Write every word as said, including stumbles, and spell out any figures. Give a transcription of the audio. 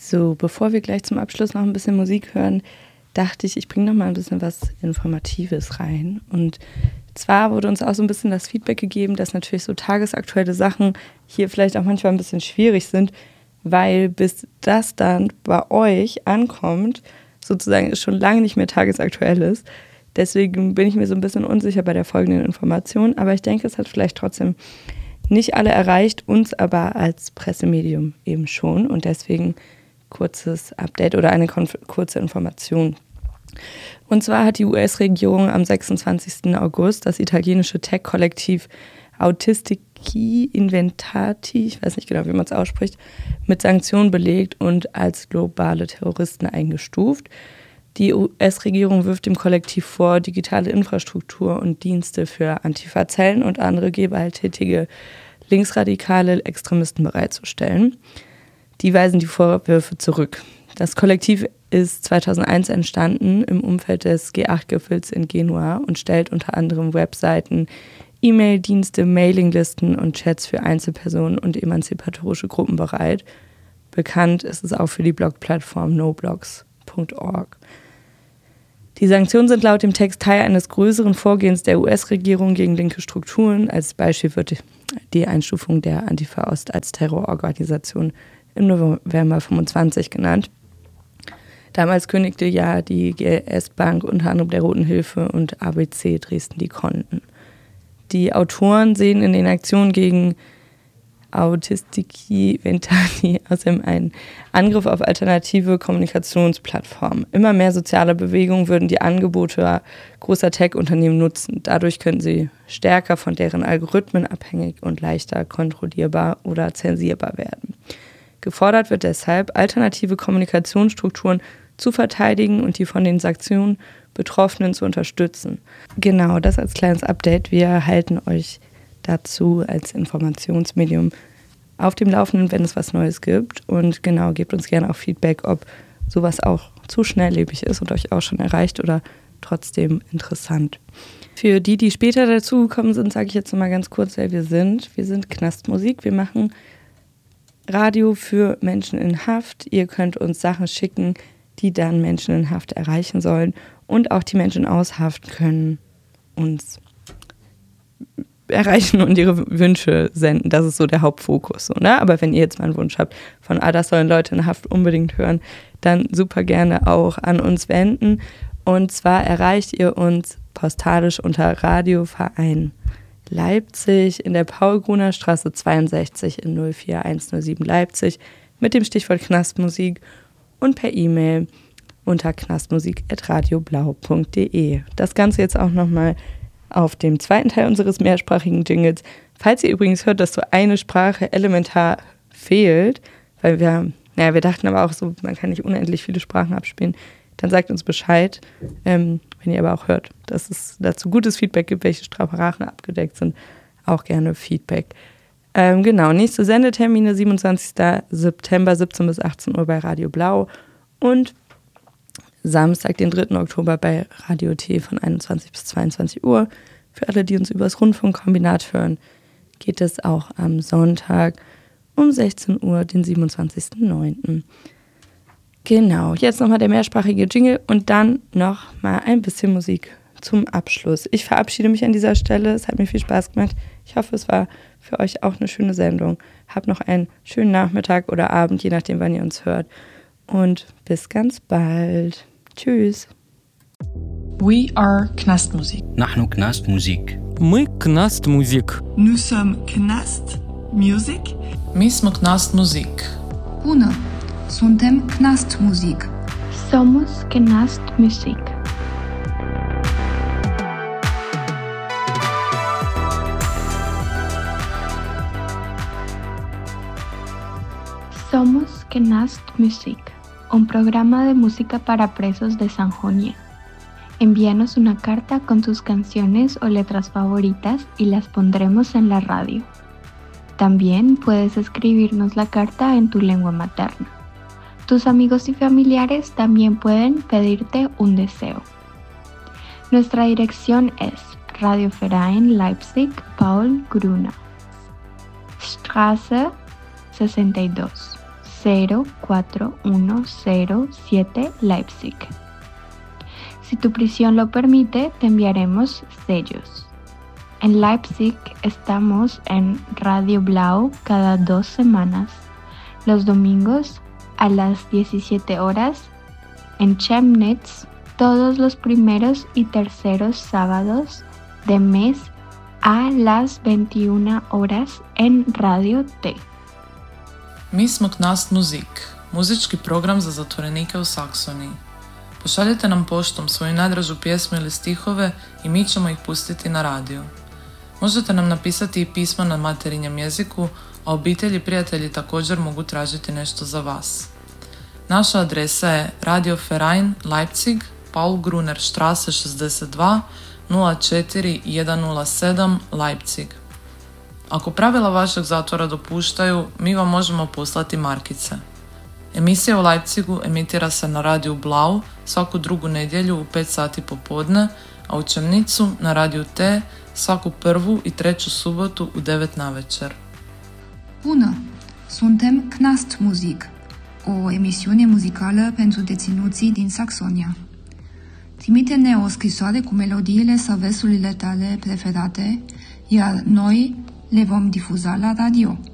So, bevor wir gleich zum Abschluss noch ein bisschen Musik hören, dachte ich, ich bringe noch mal ein bisschen was Informatives rein. Und zwar wurde uns auch so ein bisschen das Feedback gegeben, dass natürlich so tagesaktuelle Sachen hier vielleicht auch manchmal ein bisschen schwierig sind, weil bis das dann bei euch ankommt, sozusagen es schon lange nicht mehr tagesaktuell ist. Deswegen bin ich mir so ein bisschen unsicher bei der folgenden Information, aber ich denke, es hat vielleicht trotzdem nicht alle erreicht, uns aber als Pressemedium eben schon und deswegen kurzes Update oder eine konf- kurze Information. Und zwar hat die U S-Regierung am sechsundzwanzigsten August das italienische Tech-Kollektiv Autistici Inventati, ich weiß nicht genau, wie man es ausspricht, mit Sanktionen belegt und als globale Terroristen eingestuft. Die U S-Regierung wirft dem Kollektiv vor, digitale Infrastruktur und Dienste für Antifa-Zellen und andere gewalttätige linksradikale Extremisten bereitzustellen. Die weisen die Vorwürfe zurück. Das Kollektiv ist zweitausendeins entstanden im Umfeld des G acht Gipfels in Genua und stellt unter anderem Webseiten, E-Mail-Dienste, Mailinglisten und Chats für Einzelpersonen und emanzipatorische Gruppen bereit. Bekannt ist es auch für die Blogplattform noblogs punkt org. Die Sanktionen sind laut dem Text Teil eines größeren Vorgehens der U S-Regierung gegen linke Strukturen. Als Beispiel wird die Einstufung der Antifa Ost als Terrororganisation im November fünfundzwanzig genannt. Damals kündigte ja die G L S-Bank unter anderem der Roten Hilfe und A B C Dresden die Konten. Die Autoren sehen in den Aktionen gegen Autistici Inventati außerdem einen Angriff auf alternative Kommunikationsplattformen. Immer mehr soziale Bewegungen würden die Angebote großer Tech-Unternehmen nutzen. Dadurch könnten sie stärker von deren Algorithmen abhängig und leichter kontrollierbar oder zensierbar werden. Gefordert wird deshalb, alternative Kommunikationsstrukturen zu verteidigen und die von den Sanktionen Betroffenen zu unterstützen. Genau, das als kleines Update. Wir halten euch dazu als Informationsmedium auf dem Laufenden, wenn es was Neues gibt. Und genau, gebt uns gerne auch Feedback, ob sowas auch zu schnelllebig ist und euch auch schon erreicht oder trotzdem interessant. Für die, die später dazugekommen sind, sage ich jetzt noch mal ganz kurz, wer wir sind. Wir sind Knastmusik. Wir machen Radio für Menschen in Haft. Ihr könnt uns Sachen schicken, die dann Menschen in Haft erreichen sollen. Und auch die Menschen aus Haft können uns erreichen und ihre Wünsche senden. Das ist so der Hauptfokus. So, ne? Aber wenn ihr jetzt mal einen Wunsch habt von, ah, das sollen Leute in Haft unbedingt hören, dann super gerne auch an uns wenden. Und zwar erreicht ihr uns postalisch unter Radioverein Leipzig in der Paul-Gruner-Straße zweiundsechzig in null vier eins null sieben Leipzig mit dem Stichwort Knastmusik und per E-Mail unter knastmusik at radioblau punkt de. Das Ganze jetzt auch nochmal auf dem zweiten Teil unseres mehrsprachigen Jingles. Falls ihr übrigens hört, dass so eine Sprache elementar fehlt, weil wir, naja, wir dachten aber auch so, man kann nicht unendlich viele Sprachen abspielen, dann sagt uns Bescheid, ähm, wenn ihr aber auch hört, dass es dazu gutes Feedback gibt, welche Sprachen abgedeckt sind, auch gerne Feedback. Ähm, genau, nächste Sendetermine siebenundzwanzigsten September siebzehn bis achtzehn Uhr bei Radio Blau und Samstag, den dritten Oktober bei Radio T von einundzwanzig bis zweiundzwanzig Uhr. Für alle, die uns übers Rundfunkkombinat hören, geht es auch am Sonntag um sechzehn Uhr, den siebenundzwanzigsten neunten Genau, jetzt nochmal der mehrsprachige Jingle und dann nochmal ein bisschen Musik zum Abschluss. Ich verabschiede mich an dieser Stelle. Es hat mir viel Spaß gemacht. Ich hoffe, es war für euch auch eine schöne Sendung. Habt noch einen schönen Nachmittag oder Abend, je nachdem, wann ihr uns hört. Und bis ganz bald. Tschüss. We are Knastmusik. نحن كناست موزيك. Мы Knast Musik. Nous sommes Knast Music. My smo Knastmusik. Bună! Suntem Knast Musik. Somos Knast Musik. Somos Knast Musik, un programa de música para presos de Sajonia. Envíanos una carta con tus canciones o letras favoritas y las pondremos en la radio. También puedes escribirnos la carta en tu lengua materna. Tus amigos y familiares también pueden pedirte un deseo. Nuestra dirección es Radioverein Leipzig Paul Gruner, Straße sesenta y dos, cero cuatro uno cero siete Leipzig. Si tu prisión lo permite, te enviaremos sellos. En Leipzig estamos en Radio Blau cada dos semanas, los domingos a las diecisiete horas, en Chemnitz todos los primeros y terceros sábados de mes a las veintiuna horas en Radio T. Mi smo Knast Musik, muzički program za zatvorenike u Saksoniji. Pošaljite nam poštom svoju najdražu pjesmu ili stihove i mi ćemo ih pustiti na radiju. Možete nam napisati i pismo na materinjem jeziku, a obitelji i prijatelji također mogu tražiti nešto za vas. Naša adresa je Radio Verein Leipzig, Paul Gruner Straße šezdeset dva, nula četiri jedan nula sedam Leipzig. Ako pravila vašeg zatvora dopuštaju, mi vam možemo poslati markice. Emisija u Leipzigu emitira se na radiju Blau svaku drugu nedjelju u pet sati popodne, a u Chemnitzu na radiju T svaku prvu i treću subotu u devet navečer. Bună! Suntem Knast Musik, o emisiune muzicală pentru deținuții din Saxonia. Trimite-ne o scrisoare cu melodiile sau versurile tale preferate, iar noi le vom difuza la radio.